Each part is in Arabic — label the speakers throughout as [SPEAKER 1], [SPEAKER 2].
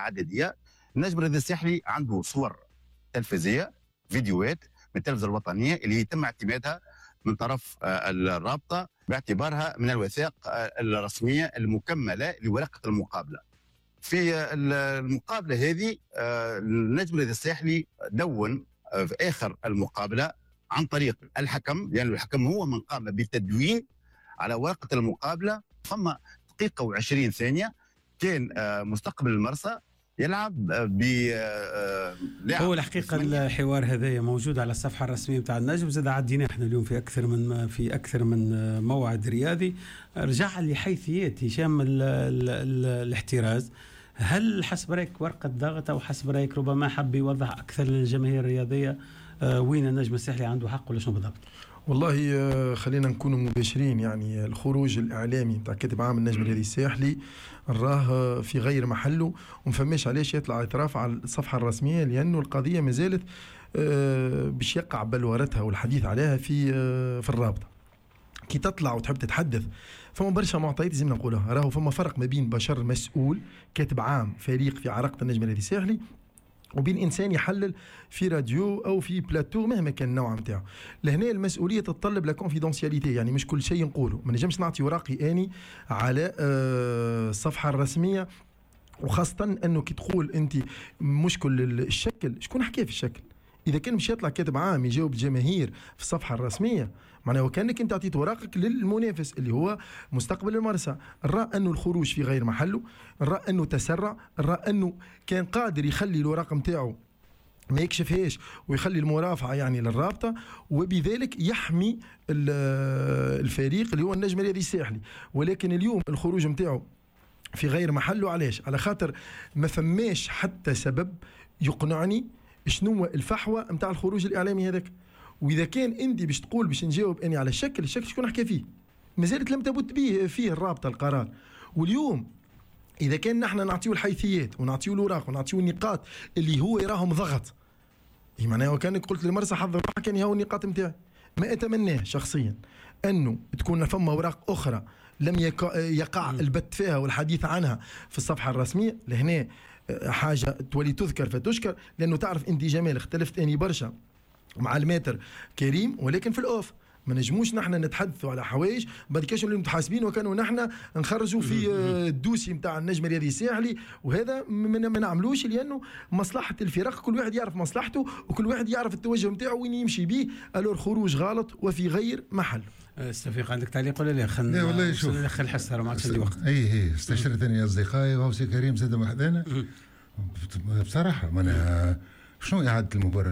[SPEAKER 1] عدديه. النجم الرياضي الساحلي عنده صور تلفزيونيه، فيديوهات من التلفزه الوطنيه اللي يتم اعتمادها من طرف الرابطه باعتبارها من الوثائق الرسميه المكمله لورقه المقابله. في المقابله هذه النجم الرياضي الساحلي دون في اخر المقابله عن طريق الحكم، لأن الحكم هو من قام بالتدوين على ورقه المقابله. ثم دقيقه و20 ثانيه كان مستقبل المرسى يلعب ب
[SPEAKER 2] هو الحقيقه الحوار هذايا موجود على الصفحه الرسميه نتاع النجم، زاد عدينا احنا اليوم في اكثر من موعد رياضي. رجع لحيثيات هشام الاحتراز. هل حسب رايك ورقه ضغط، او حسب رايك ربما حب يوضح اكثر للجماهير الرياضيه وين النجم الساحلي عنده حق ولا شنو بالضبط؟
[SPEAKER 3] والله خلينا نكونوا مباشرين، يعني الخروج الإعلامي نتاع كاتب عام النجم الرياضي الساحلي راه في غير محله، ومفهمش علاش يطلع اعتراف على الصفحة الرسمية، لأنه القضية ما زالت باش يقع بلورتها والحديث عليها في الرابطة. كي تطلع وتحب تتحدث فما برشا معطيات لازم نقولها. راهو فما فرق ما بين بشر مسؤول كاتب عام فريق في عرقة النجم الرياضي الساحلي، وبين إنسان يحلل في راديو أو في بلاتو مهما كان النوع متاعه. لهنا المسؤولية تتطلب لا كونفيدونسياليتي، يعني مش كل شيء نقوله، ما نجمش نعطي ورقي آني على الصفحة الرسمية، وخاصة أنه كي تقول أنت مشكل الشكل، شكون حكى في الشكل؟ إذا كان مش يطلع كاتب عام يجاوب الجماهير في الصفحة الرسمية، معناه وكأنك أنت أعطيت ورقك للمنافس اللي هو مستقبل المرسى. نرى أنه الخروج في غير محله، نرى أنه تسرع، نرى أنه كان قادر يخلي الورق متاعه ما يكشفهاش ويخلي المرافعة يعني للرابطة، وبذلك يحمي الفريق اللي هو النجم الرياضي الساحلي. ولكن اليوم الخروج متاعه في غير محله. علاش؟ على خاطر ما فماش حتى سبب يقنعني شنو الفحوى نتاع الخروج الإعلامي هذاك. وإذا كان أنت باش تقول باش نجاوب أني على الشكل شكون حكى فيه؟ مازالت لم تبت به فيه الرابطة القرار. واليوم إذا كان نحن نعطيو الحيثيات ونعطيو الأوراق ونعطيو النقاط اللي هو يراهم ضغط، معناها وكانك قلت للمرسى حضر كان هو النقاط نتاعي. ما أتمناه شخصيا أنه تكون فما أوراق أخرى لم يقع البت فيها والحديث عنها في الصفحة الرسمية. لهنا حاجة تولي تذكر فتشكر، لأنه تعرف أنت جمال اختلفت أني برشا مع الماتر كريم، ولكن في الأوف ما نجموش نحن نتحدثوا على حوايج بعد كاش اللي متحاسبين وكانوا نحن نخرجوا في الدوسي نتاع النجم الرياضي الساحلي، وهذا ما نعملوش، لانه مصلحه الفرق كل واحد يعرف مصلحته وكل واحد يعرف التوجه نتاعه وين يمشي به. الور خروج غلط وفي غير محل.
[SPEAKER 2] استفيق عندك تعليق ولا لا؟
[SPEAKER 4] لا والله شوف
[SPEAKER 2] ندخل الحس ما عادش عندي وقت.
[SPEAKER 4] اي استشرتني اصدقائي وهو سي كريم زاد محذانا بصراحه. ما انا شنو اعاده المباراه؟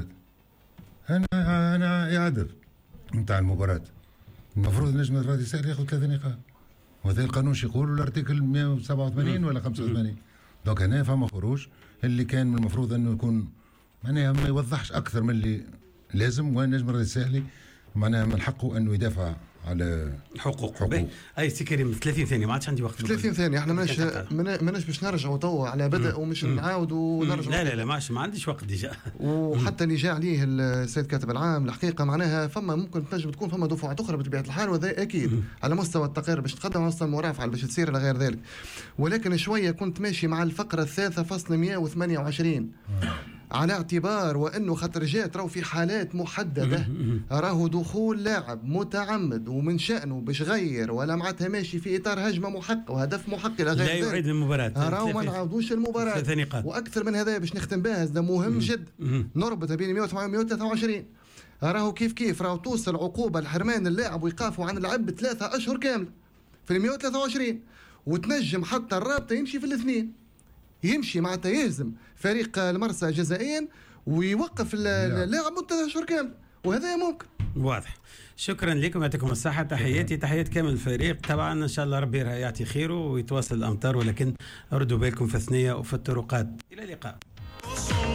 [SPEAKER 4] انا اعاده نتاع المباراة المفروض النجم الرياضي الساحلي ياخذ 3 نقاط، وهذا القانون يقول الارتيكل 187 ولا 85. دونك هنا فما خروج اللي كان من المفروض انه يكون معناها ما يوضحش اكثر من اللي لازم، والنجم الرياضي الساحلي معناها من حقه انه يدافع على
[SPEAKER 2] حقوق. اي سي كريم 30 ثانيه ما عادش عندي وقت.
[SPEAKER 5] 30 ثانيه احنا ماناش باش نرجعوا توا على بدء ومش نعاودوا ونرجعوا.
[SPEAKER 2] لا ما عنديش وقت ديجا.
[SPEAKER 5] وحتى اللي جاء عليه السيد كاتب العام الحقيقه معناها فما ممكن تنجم تكون فما دفعات اخرى بطبيعه الحال، وهذا اكيد على مستوى التقارير باش تقدم، على مستوى المرافعه باش تصير الى غير ذلك. ولكن شويه كنت ماشي مع الفقره 3.128 على اعتبار وانه خاطر جات راهو في حالات محدده راهو دخول لاعب متعمد ومن شانه باش غير ولا معناتها ماشي في اطار هجمه محقه وهدف محقق الى غير ذلك،
[SPEAKER 2] لا يعيد المباراه
[SPEAKER 5] راهو ما نعاودوش المباراه. واكثر من هذا باش نختم بها، هذا مهم جدا نربط بين 108 و 123. راهو كيف راهو توصل عقوبه لحرمان اللاعب وايقافه عن اللعب 3 أشهر كامله في 123، وتنجم حتى الرابطه يمشي في الاثنين، يمشي معناتها يهزم فريق المرسى جزائيا ويوقف اللاعب مدة أشهر كامل، وهذا ممكن.
[SPEAKER 2] واضح. شكرا لكم، يعطيكم الصحة. تحياتي تحيات كامل الفريق. طبعا إن شاء الله ربي يعطي خيره ويتواصل الأمطار، ولكن ردوا بالكم في الثنية وفي الطرقات. إلى اللقاء.